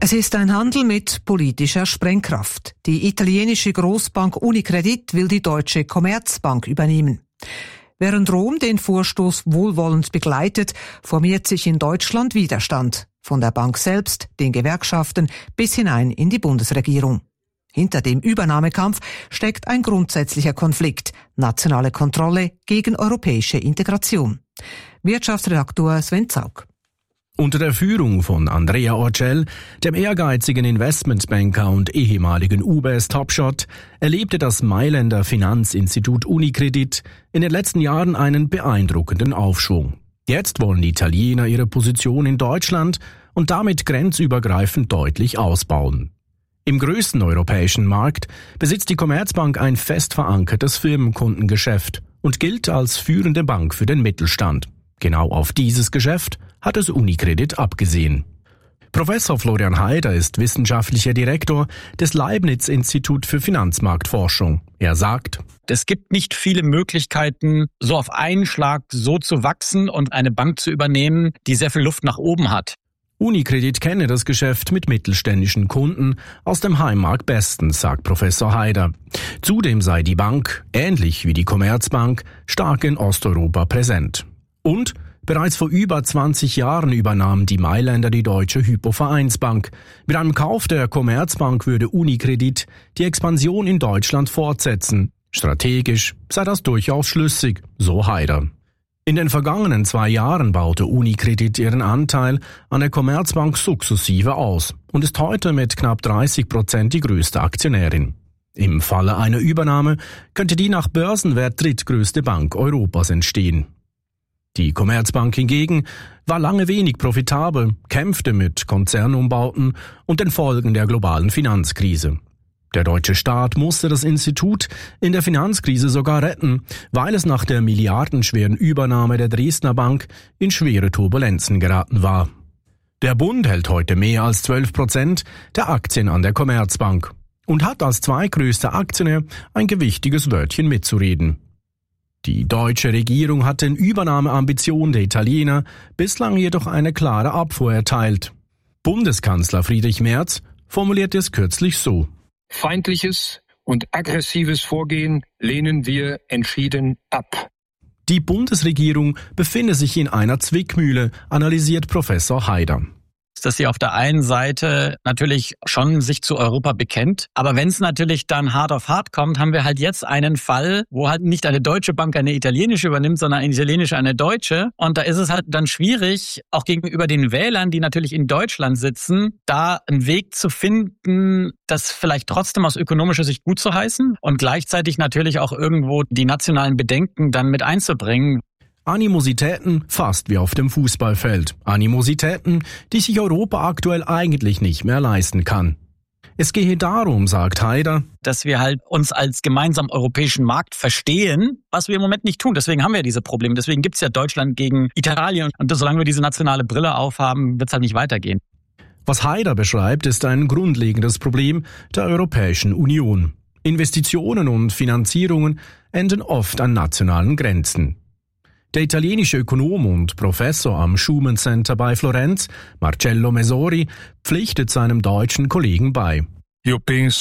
Es ist ein Handel mit politischer Sprengkraft. Die italienische Großbank Unicredit will die deutsche Commerzbank übernehmen. Während Rom den Vorstoß wohlwollend begleitet, formiert sich in Deutschland Widerstand. Von der Bank selbst, den Gewerkschaften bis hinein in die Bundesregierung. Hinter dem Übernahmekampf steckt ein grundsätzlicher Konflikt: nationale Kontrolle gegen europäische Integration. Wirtschaftsredaktor Sven Zaug. Unter der Führung von Andrea Orcel, dem ehrgeizigen Investmentbanker und ehemaligen UBS-Topshot, erlebte das Mailänder Finanzinstitut Unicredit in den letzten Jahren einen beeindruckenden Aufschwung. Jetzt wollen die Italiener ihre Position in Deutschland und damit grenzübergreifend deutlich ausbauen. Im größten europäischen Markt besitzt die Commerzbank ein fest verankertes Firmenkundengeschäft und gilt als führende Bank für den Mittelstand. Genau auf dieses Geschäft hat es Unicredit abgesehen. Professor Florian Haider ist wissenschaftlicher Direktor des Leibniz-Institut für Finanzmarktforschung. Er sagt: Es gibt nicht viele Möglichkeiten, so auf einen Schlag so zu wachsen und eine Bank zu übernehmen, die sehr viel Luft nach oben hat. Unicredit kenne das Geschäft mit mittelständischen Kunden aus dem Heimmarkt bestens, sagt Professor Haider. Zudem sei die Bank, ähnlich wie die Commerzbank, stark in Osteuropa präsent. Und bereits vor über 20 Jahren übernahm die Mailänder die deutsche Hypo-Vereinsbank. Mit einem Kauf der Commerzbank würde Unicredit die Expansion in Deutschland fortsetzen. Strategisch sei das durchaus schlüssig, so Haider. In den vergangenen 2 Jahren baute Unicredit ihren Anteil an der Commerzbank sukzessive aus und ist heute mit knapp 30% die größte Aktionärin. Im Falle einer Übernahme könnte die nach Börsenwert drittgrößte Bank Europas entstehen. Die Commerzbank hingegen war lange wenig profitabel, kämpfte mit Konzernumbauten und den Folgen der globalen Finanzkrise. Der deutsche Staat musste das Institut in der Finanzkrise sogar retten, weil es nach der milliardenschweren Übernahme der Dresdner Bank in schwere Turbulenzen geraten war. Der Bund hält heute mehr als 12% der Aktien an der Commerzbank und hat als zweitgrößter Aktionär ein gewichtiges Wörtchen mitzureden. Die deutsche Regierung hat den Übernahmeambitionen der Italiener bislang jedoch eine klare Abfuhr erteilt. Bundeskanzler Friedrich Merz formulierte es kürzlich so: Feindliches und aggressives Vorgehen lehnen wir entschieden ab. Die Bundesregierung befinde sich in einer Zwickmühle, analysiert Professor Haider. Dass sie auf der einen Seite natürlich schon sich zu Europa bekennt, aber wenn es natürlich dann hart auf hart kommt, haben wir halt jetzt einen Fall, wo halt nicht eine deutsche Bank eine italienische übernimmt, sondern eine italienische eine deutsche. Und da ist es halt dann schwierig, auch gegenüber den Wählern, die natürlich in Deutschland sitzen, da einen Weg zu finden, das vielleicht trotzdem aus ökonomischer Sicht gut zu heißen und gleichzeitig natürlich auch irgendwo die nationalen Bedenken dann mit einzubringen. Animositäten fast wie auf dem Fußballfeld. Animositäten, die sich Europa aktuell eigentlich nicht mehr leisten kann. Es gehe darum, sagt Haider, dass wir halt uns als gemeinsam europäischen Markt verstehen, was wir im Moment nicht tun. Deswegen haben wir diese Probleme. Deswegen gibt's ja Deutschland gegen Italien. Und solange wir diese nationale Brille aufhaben, wird's halt nicht weitergehen. Was Haider beschreibt, ist ein grundlegendes Problem der Europäischen Union. Investitionen und Finanzierungen enden oft an nationalen Grenzen. Der italienische Ökonom und Professor am Schumann Center bei Florenz, Marcello Mesori, pflichtet seinem deutschen Kollegen bei. Die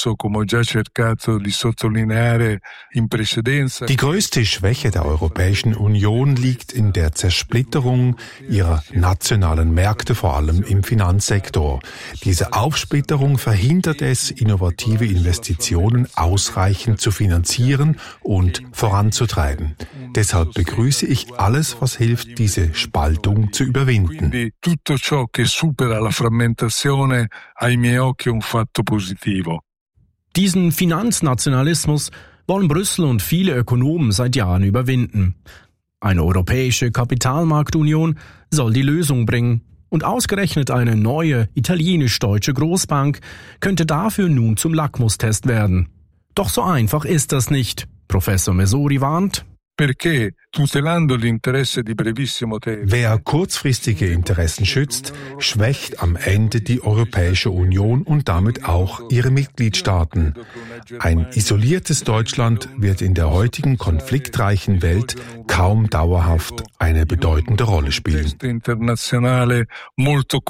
größte Schwäche der Europäischen Union liegt in der Zersplitterung ihrer nationalen Märkte, vor allem im Finanzsektor. Diese Aufsplitterung verhindert es, innovative Investitionen ausreichend zu finanzieren und voranzutreiben. Deshalb begrüße ich alles, was hilft, diese Spaltung zu überwinden. Tutto ciò che supera la frammentazione, ai miei occhi è un fatto positivo. Diesen Finanznationalismus wollen Brüssel und viele Ökonomen seit Jahren überwinden. Eine europäische Kapitalmarktunion soll die Lösung bringen. Und ausgerechnet eine neue italienisch-deutsche Großbank könnte dafür nun zum Lackmustest werden. Doch so einfach ist das nicht. Professor Mesori warnt: Wer kurzfristige Interessen schützt, schwächt am Ende die Europäische Union und damit auch ihre Mitgliedstaaten. Ein isoliertes Deutschland wird in der heutigen konfliktreichen Welt kaum dauerhaft eine bedeutende Rolle spielen.